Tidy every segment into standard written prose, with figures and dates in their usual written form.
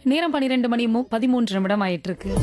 நேரம் 12 மணி 13 நிமிடம் ஆயிட்டிருக்கு.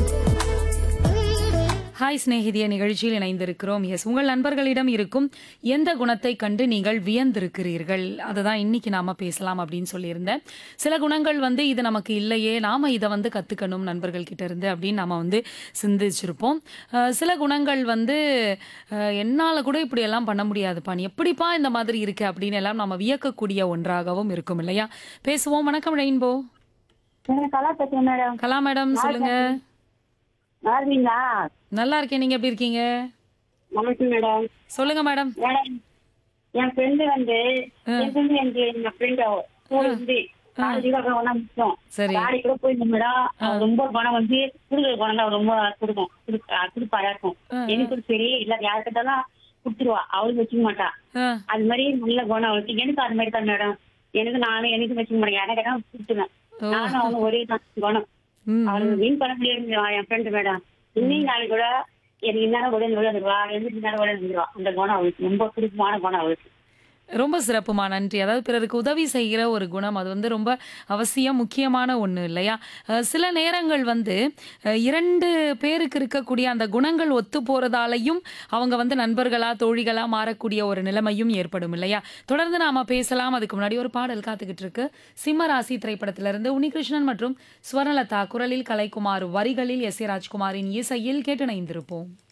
ஹாய் சிநேகிதிய நிகழ்ச்சியில் இணைந்திருக்கிறோம். எஸ், உங்கள் நண்பர்களிடம் இருக்கும் எந்த குணத்தை கண்டு நீங்கள் வியந்திருக்கிறீர்கள், அதுதான் இன்னைக்கு நாம பேசலாம் அப்படின்னு சொல்லியிருந்தேன். சில குணங்கள் வந்து இது நமக்கு இல்லையே, நாம இதை வந்து கத்துக்கணும் நண்பர்கள் கிட்ட இருந்து அப்படின்னு நாம வந்து சிந்திச்சிருப்போம். சில குணங்கள் வந்து என்னால கூட இப்படி எல்லாம் பண்ண முடியாதுப்பா, நீ எப்படிப்பா இந்த மாதிரி இருக்கு அப்படின்னு எல்லாம் நம்ம வியக்கக்கூடிய ஒன்றாகவும் இருக்கும் இல்லையா? பேசுவோம். வணக்கம் ரெயின்போ. கலா பேசுறேன் மேடம். கலா மேடம் சொல்லுங்க. நல்லா இருக்கீங்களா? நல்லா இருக்கேன், நீங்க எப்படி இருக்கீங்க? வணக்கம் மேடம். சொல்லுங்க மேடம். மேடம், என் ஃப்ரெண்டு வந்து என் ஃப்ரெண்ட் கூட இருந்து காலேஜுக்கு ஒண்ணா முடிச்சோம். சரி. காடி கூட போயிருந்தோம் மேடம். அவ ரொம்ப குணம் வந்து குடுக்குற குணம் தான் ரொம்ப கொடுப்பாரா இருக்கும். எனக்கு சரி இல்ல யாருக்கிட்டாலும் குடுத்துருவா, அவளுக்கு வச்சுக்க மாட்டா. அது மாதிரி நல்ல குணம் அவளுக்கு. எனக்கு அது மாதிரி தான் மேடம். எனக்கு வச்சுக்க மாட்டேன், யாரை கேட்டா குடுத்துருவேன். நானும் அவனும் ஒரே தான் குணம். அவளுக்கு மீன் பண்ண முடியாது என் ஃப்ரெண்டு மேடம். இன்னும் நாளைக்கு கூட எனக்கு இந்நேரம் கூட வந்துருவா, எழுந்துட்டு நேரம் கூட வந்துருவா. அந்த குணம் அவளுக்கு ரொம்ப பிடிச்சமான குணம் அவளுக்கு. ரொம்ப சிறப்புமா, நன்றி. அதாவது பிறருக்கு உதவி செய்கிற ஒரு குணம், அது வந்து ரொம்ப அவசியம், முக்கியமான ஒண்ணு இல்லையா? சில நேரங்கள் வந்து 2 பேருக்கு இருக்கக்கூடிய அந்த குணங்கள் ஒத்து போறதாலையும் அவங்க வந்து நண்பர்களா தோழிகளா மாறக்கூடிய ஒரு நிலைமையும் ஏற்படும் இல்லையா? தொடர்ந்து நாம பேசலாம். அதுக்கு முன்னாடி ஒரு பாடல் காத்துக்கிட்டு இருக்கு. சிம்மராசி திரைப்படத்திலிருந்து உன்னிகிருஷ்ணன் மற்றும் ஸ்வர்ணலதா குரலில், கலைக்குமார் வரிகளில், எஸ் ஏ ராஜ்குமாரின் இசையில் கேட்டு இணைந்திருப்போம்.